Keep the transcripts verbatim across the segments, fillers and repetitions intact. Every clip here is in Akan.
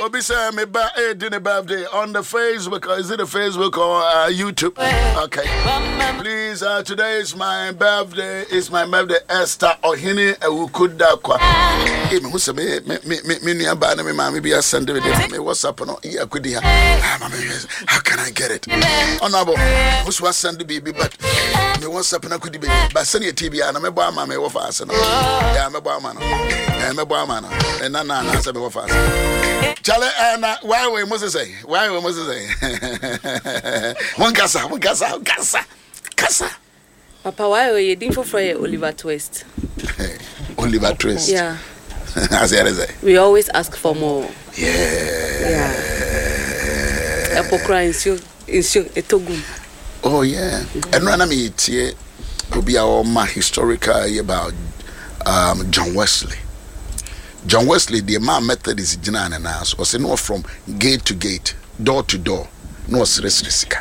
Obi say me ba eh dinner birthday on the Facebook, or is it a Facebook or uh, YouTube? Okay. Please, uh, today is my birthday. It's my birthday. Esther Ohini Ewukuda kwa. Eh me who say me me me me nua ba na me ma me be send me me WhatsApp no e akudi ha. How can I get it? Honorable, who's was send the baby but me WhatsApp na kudi be. But send your T V na me bo ama me wo fa ase no. Yeah, me bo ama no. Eh me bo ama no. Eh na na na say me wo fa ase. Chale ana why we must say? Why we must say? One kasa, one kasa, one kasa. Kasa. Papa, why we you didn't for Oliver Twist? Oliver Twist. Yeah. As I say. We always ask for more. Yeah. Yeah. Apokra insio insio etogum. Oh yeah. And when I meet here, will be our my historical about um, John Wesley. John Wesley, the man method is Jinan and us was no from gate to gate, door to door, no resistica.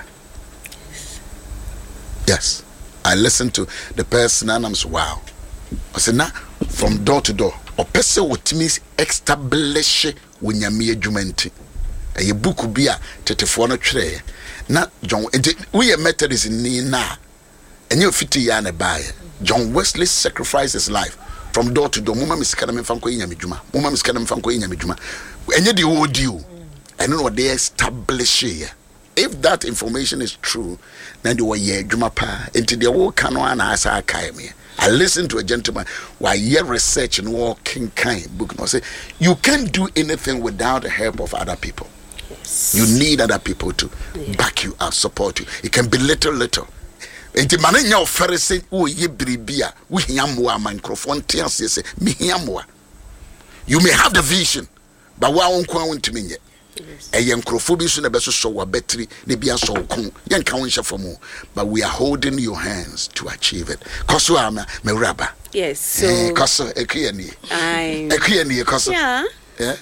Yes. I listened to the person and I'm so wow. I said, now from door to door, or person what means establish when you me jumenti. A book could be a tetefono tray. Not John, we are Methodist in Nina, and you're fifty years by John Wesley sacrificed his life from door to door. Mama is coming from Queen Yamijuma. Mama is coming from Queen Yamijuma. And yet, the old you, I don't know what they establish here. If that information is true, then you were yeah, Jumapa, into the old canoe as I came here. I listened to a gentleman while you research and walking kind book. And I say, you can't do anything without the help of other people. Yes. You need other people to yeah. back you up, support you. It can be little, little. Enti mane nya ofere se wo ye bribia wo hiamoa microphone tiase se me hiamoa. You may have the vision but wa wonko wontimi nye. E ye nkrofo bi so na beso so wa battery ne bia so kon ye nka won hyefomo but we are holding your hands to achieve it. Koso ama me raba. Yes, so eh, koso ekuyani. I ekuyani koso. Yeah. Yeah.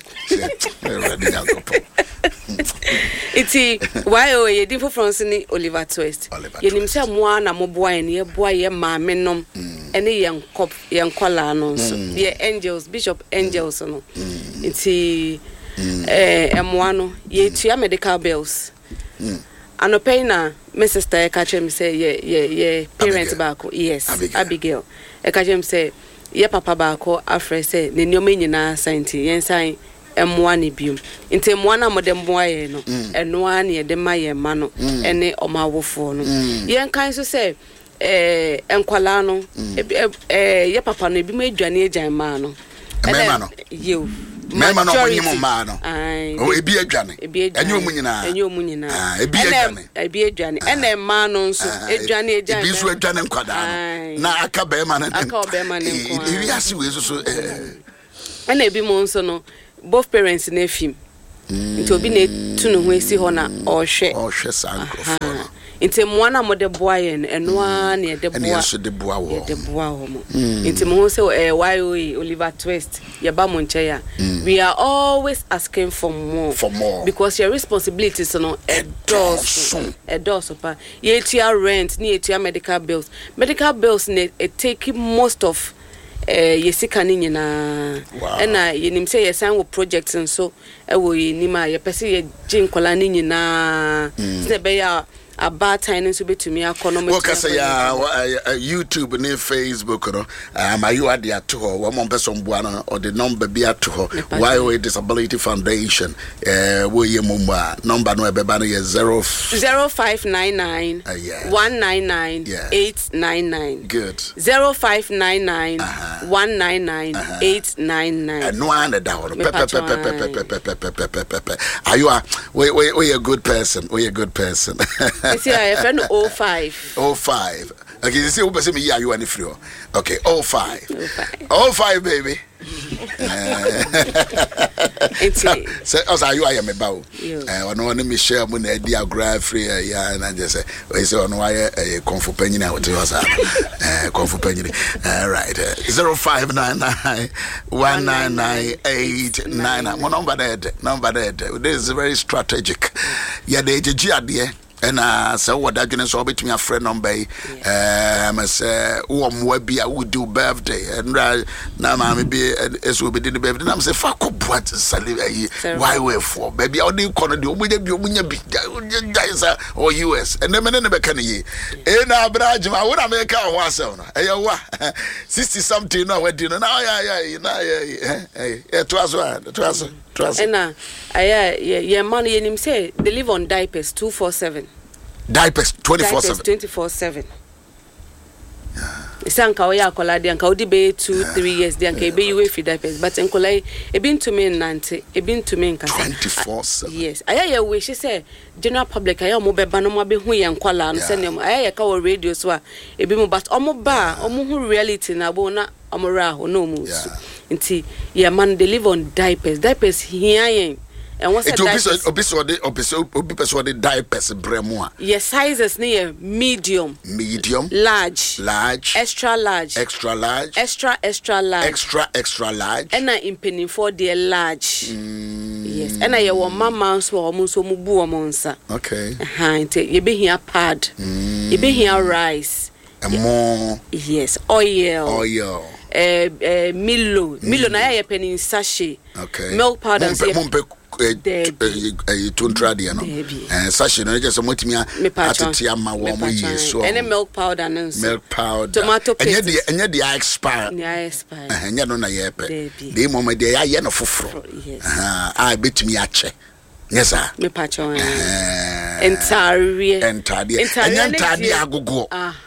It's why oh you different from Sini Oliver Twist. You nim say mo na mo boy ne ye boy ye maame nom ene ye nkop ye nkola no so ye angels Bishop Angels no. It's eh emo no ye tua medical bills. Anope na my sister e ka chem say ye ye ye parent back. Yes, Abigail. E ka chem say ye papa baako afre say ne nyoma nyina santi yen san emwa ne biom nti emwa na modem boa ye no eno a ne de ma ye ma no ene omawofo no yen kan so say eh enkwala no eh ye papa no bi ma adwane agyan ma no mema no you mema no onyimo ma no o ebi adwane enyo mu nyina enyo mu nyina ah ebi adwane ebi adwane ene ma no nso adwane agyan ebi so adwane nkwada na aka be ma no aka be ma no kwa ebi asi we so so eh ene ebi mo nso no both parents na fim nti obi na tu no ho esi ho na ohwe ohwe sankrofo no nti mo na mo de boa ye eno a na de boa ene so de boa wo de boa ho mo nti mo say eh why Oliver Twist ye ba mo nche ya we are always asking for more for more because your responsibilities no edos edos pa ye tia rent ni ye tia medical bills medical bills ne take most of eh yesika ni nyina ena yenim say yesan wo projects nso e wo yinima ye pese ye jinkola ni nyina se be ya a bad time nso betumi economic what can say ya YouTube and Facebook no am you at the to ho one person buana or the number be at to ho Y O A Disability Foundation eh wo ye mumba number no e be ba no ye zero five nine nine one nine nine eight nine nine good zero five nine nine one nine nine eight nine nine no and down are you a we we a good person we a good person. It's a friend oh five. oh five. Okay, you see who person me here you any free. Okay, oh five. oh five baby. It's so also you are me bow. Eh ono one me share mo na dia gra free ya na just say we say ono why eh konfu panyin na what was eh konfu panyin. All right. zero five nine nine one nine nine eight nine. Mo number there. Number there. This is very strategic. Yeah, the G ade And uh, so what that you so between a friend number, um, say, oh, I'm be I would do birthday, and now, mammy be as will be the birthday. I'm say, fuck up what why we for baby, I'll do corner do with you be or U S and then never can ye. And now, Brajim, I want to make our one son. Sixty something now, what dinner now, yeah, yeah, yeah, it was one, it was. And now, I yeah, money in him say they live on diapers two four seven. Diapers twenty four seven. Twenty four seven. Sanka oya kola de anka odi be two three years de anka ebe you feed diapers but enkola e bin to me nante e bin to me nka twenty four seven. Yes aya ye we she say general public aya mo be ba no mo be hu ye nkola no se ne aya ye ka wo radio so a e bi mo but omo ba omo hu reality na bo na omo ra ho no mo so nti ye man they live on diapers diapers here yen. And what's it? Obviously, obviously, the diapers bremo. Yes, sizes near medium, medium, large, large, extra large, extra large, extra extra large, extra extra large. And I impending for the large. Mm. Yes, and I want mama so almost so mubu amonsa. Okay. Uh-huh. You be here pad. Mm. You be here rice. And more. Yes, oil. Oil. Uh, uh, Milo. Mm. Milo na ya penny sachet. Okay. Milk powder. Eh tuntradi no eh sachet no just motimi atete ama wo mo yeso any milk powder no milk powder tomato paste enye de enye de expire yeah expire eh enye no na yepe de mo me de ya ye no foforo ah ah betumi ache yes sir me pacho entire entire enye entire agogo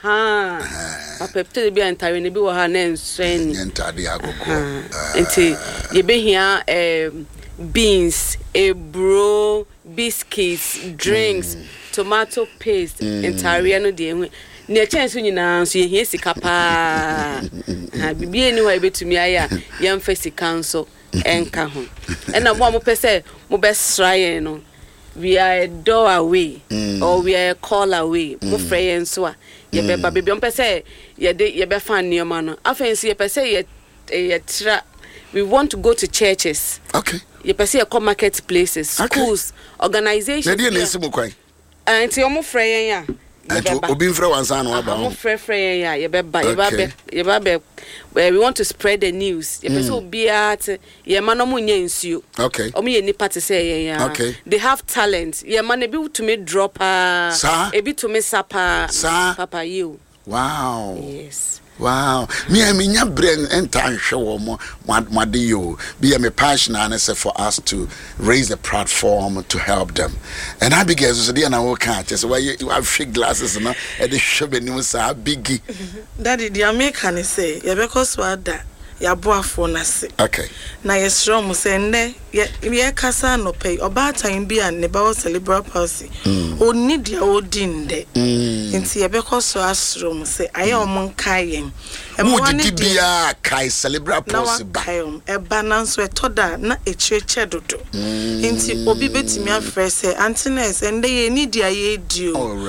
aha papa pete bi entire ne bi wo ha na enswen entire agogo enti ye be hia em beans, a bro, biscuits, drinks, mm. tomato paste, mm. entire no de. Ne chance you na so ye sika pa. Ha bibi anyway betumi aya yam fesi council enka ho. And na mo mo pese mo be sry no. We are a door away mm. or we are a call away. Mo mm. frey enso a ye be ba bibi on pese ye de ye be fan nioma no. Afensi ye pese ye ye tra. We want to go to churches. Okay. You perceive a marketplaces, schools, okay. Organizations. Maybe an insimu kwai. And to your friend, yeah. And to Obin Fre one son or about friend, friend, yeah. You better, you better, you better. Where we want to spread the news. You better be at. Yeah, man, no money in you. Okay. Omi any party say yeah. Okay. They have talent. Yeah, man, a bit to me dropper. Sir. A bit to me supper. Sir. Papa, you. Wow. Yes. Wow, me I mean your brain and time show more you be a passion and for us to raise the platform to help them. And I began to say, and I will catch us why you have fake glasses and the shop and you say biggie. Daddy, the American say, yeah, because what that. Ya boa for na se okay na yesro mu se nne ye kasa no pay oba time bi an ne ba cerebral palsy o need dia o dinde nti ye be koso asro mu se aye o mon kayen e mo ne bia kai cerebral palsy ba e ba na so e toda na e cheche dodo nti obi betimi afre se antiness ende ye need dia ye dio